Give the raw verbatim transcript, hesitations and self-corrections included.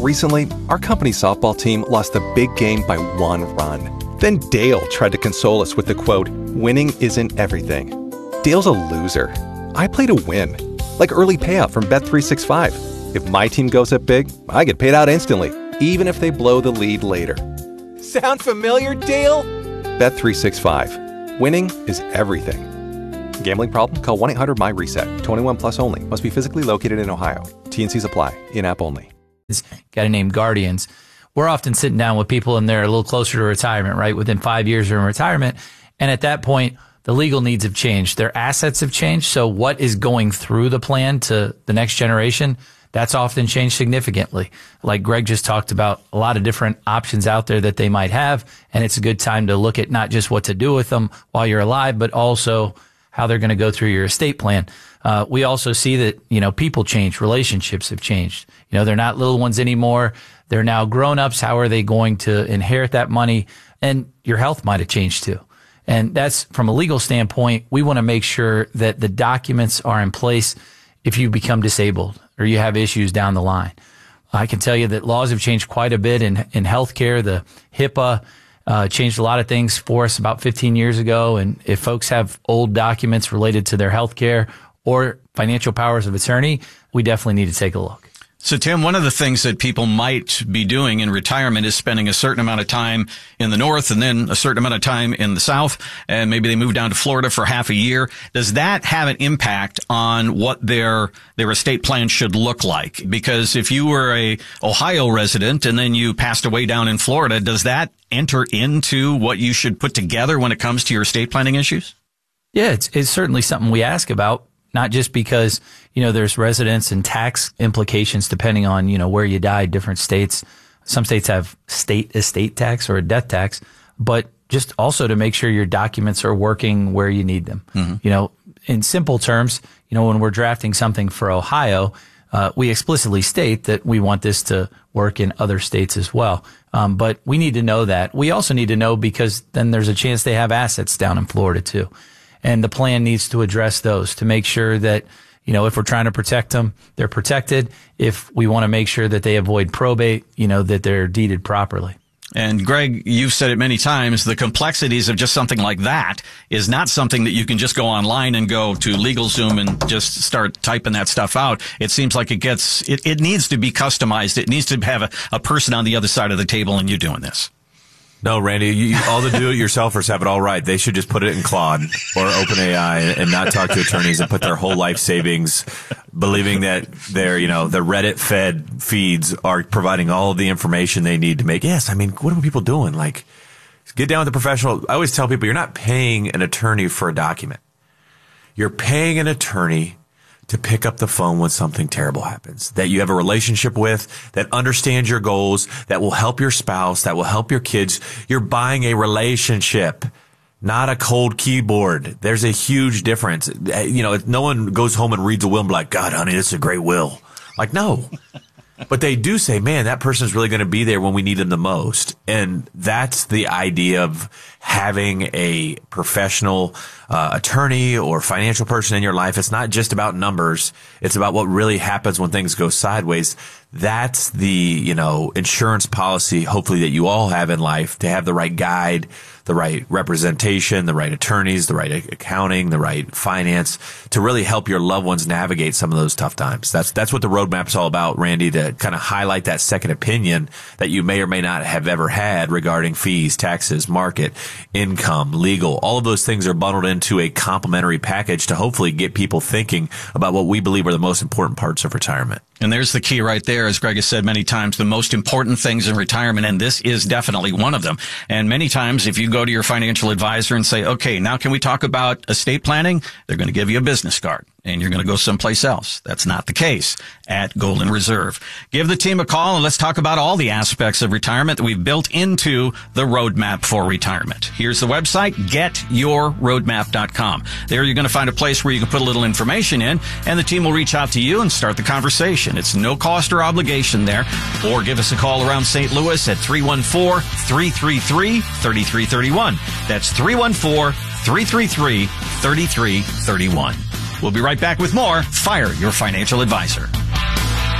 Recently, our company softball team lost a big game by one run. Then Dale tried to console us with the quote, "Winning isn't everything." Dale's a loser. I play to win. Like early payout from Bet three sixty-five. If my team goes up big, I get paid out instantly, even if they blow the lead later. Sound familiar, Dale? Bet three sixty-five. Winning is everything. Gambling problem? Call one eight hundred M Y reset. twenty-one plus only. Must be physically located in Ohio. T and Cs apply. In-app only. Got to name guardians. We're often sitting down with people and they're a little closer to retirement, right? Within five years they're in retirement. And at that point, the legal needs have changed. Their assets have changed. So what is going through the plan to the next generation? That's often changed significantly. Like Greg just talked about, a lot of different options out there that they might have. And it's a good time to look at not just what to do with them while you're alive, but also how they're going to go through your estate plan. Uh, we also see that, you know, people change, relationships have changed. You know, they're not little ones anymore. They're now grown-ups. How are they going to inherit that money? And your health might have changed too. And that's from a legal standpoint. We want to make sure that the documents are in place if you become disabled or you have issues down the line. I can tell you that laws have changed quite a bit in, in healthcare. The HIPAA uh, changed a lot of things for us about fifteen years ago. And if folks have old documents related to their healthcare or financial powers of attorney, we definitely need to take a look. So, Tim, one of the things that people might be doing in retirement is spending a certain amount of time in the north and then a certain amount of time in the south, and maybe they move down to Florida for half a year. Does that have an impact on what their their estate plan should look like? Because if you were a Ohio resident and then you passed away down in Florida, does that enter into what you should put together when it comes to your estate planning issues? Yeah, it's, it's certainly something we ask about. Not just because, you know, there's residence and tax implications depending on, you know, where you died, different states. Some states have state estate tax or a death tax, but just also to make sure your documents are working where you need them. Mm-hmm. You know, in simple terms, you know, when we're drafting something for Ohio, uh, we explicitly state that we want this to work in other states as well. Um, but we need to know that. We also need to know because then there's a chance they have assets down in Florida too. And the plan needs to address those to make sure that, you know, if we're trying to protect them, they're protected. If we want to make sure that they avoid probate, you know, that they're deeded properly. And Greg, you've said it many times, the complexities of just something like that is not something that you can just go online and go to LegalZoom and just start typing that stuff out. It seems like it gets, it, it needs to be customized. It needs to have a, a person on the other side of the table and you doing this. No, Randy, you, all the do-it-yourselfers have it all right. They should just put it in Claude or OpenAI and not talk to attorneys and put their whole life savings, believing that their, you know, the Reddit-fed feeds are providing all of the information they need to make. Yes, I mean, what are people doing? Like, get down with the professional. I always tell people you're not paying an attorney for a document. You're paying an attorney to pick up the phone when something terrible happens, that you have a relationship with, that understands your goals, that will help your spouse, that will help your kids. You're buying a relationship, not a cold keyboard. There's a huge difference. You know, if no one goes home and reads a will and be like, God, honey, this is a great will. Like, no. But they do say, man, that person's really going to be there when we need them the most. And that's the idea of having a professional uh, attorney or financial person in your life. It's not just about numbers. It's about what really happens when things go sideways. That's the, you know, insurance policy, hopefully, that you all have in life, to have the right guide, the right representation, the right attorneys, the right accounting, the right finance to really help your loved ones navigate some of those tough times. That's that's what the roadmap's all about, Randy, to kind of highlight that second opinion that you may or may not have ever had regarding fees, taxes, market, income, legal. All of those things are bundled into a complementary package to hopefully get people thinking about what we believe are the most important parts of retirement. And there's the key right there, as Greg has said many times, the most important things in retirement, and this is definitely one of them. And many times, if you go to your financial advisor and say, okay, now can we talk about estate planning? They're going to give you a business card, and you're going to go someplace else. That's not the case at Golden Reserve. Give the team a call, and let's talk about all the aspects of retirement that we've built into the roadmap for retirement. Here's the website, get your roadmap dot com. There you're going to find a place where you can put a little information in, and the team will reach out to you and start the conversation. It's no cost or obligation there. Or give us a call around Saint Louis at three one four, three three three, three three three one. That's three one four, three three three, three three three one. We'll be right back with more Fire Your Financial Advisor.